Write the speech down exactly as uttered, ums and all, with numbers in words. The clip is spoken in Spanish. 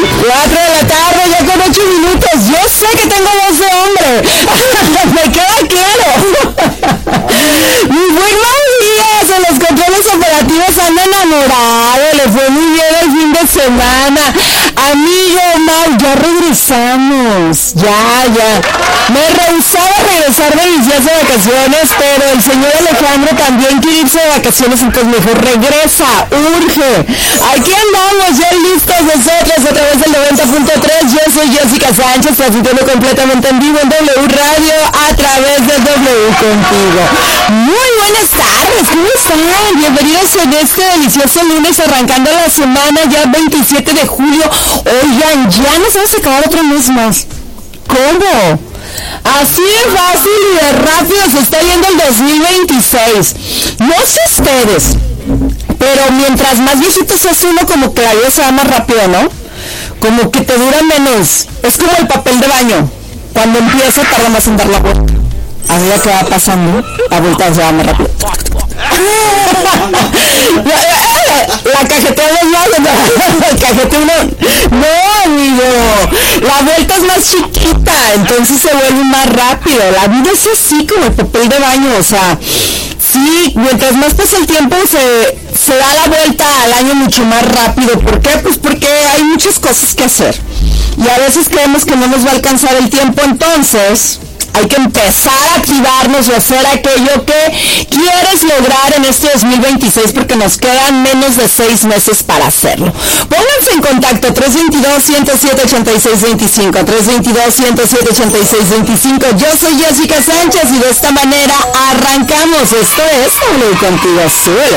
Cuatro de la tarde, ya con ocho minutos. Yo sé que tengo voz de hombre. Me queda claro. Muy buenos días. En los controles operativos anda enamorado. Le fue muy bien el fin de semana. Amigo Mau, ya regresamos. Ya, ya. Me rehusaba a regresar de mis días de vacaciones, pero el señor Alejandro también quiere irse de vacaciones, entonces me dijo, regresa, urge. Aquí andamos ya listos nosotros a través del noventa punto tres. Yo soy Jessica Sánchez, transmitiendo completamente en vivo en W Radio a través de W Contigo. Muy buenas tardes, ¿cómo están? Bienvenidos en este delicioso lunes, arrancando la semana ya veintisiete de julio. Oigan, ya nos vamos a acabar otro mes más. ¿Cómo? Así de fácil y de rápido se está yendo el dos mil veintiséis. No sé ustedes, pero mientras más viejito se hace uno, como que la vida se va más rápido, ¿no? Como que te dura menos. Es como el papel de baño. Cuando empieza tarda más en dar la vuelta. A medida que va pasando, la vuelta se va más rápido. La cajetea de lado, la cajetea uno. No, amigo. La vuelta es más chiquita, entonces se vuelve más rápido. La vida es así como el papel de baño, o sea, sí, mientras más pasa el tiempo se, se da la vuelta al año mucho más rápido. ¿Por qué? Pues porque hay muchas cosas que hacer. Y a veces creemos que no nos va a alcanzar el tiempo, entonces hay que empezar a activarnos y hacer aquello que quieres lograr en este dos mil veintiséis, porque nos quedan menos de seis meses para hacerlo. Pónganse en contacto tres dos dos, uno cero siete, ocho seis dos cinco, tres dos dos, uno cero siete, ocho seis dos cinco. Yo soy Jessica Sánchez y de esta manera arrancamos. Esto es W Contigo. Sube.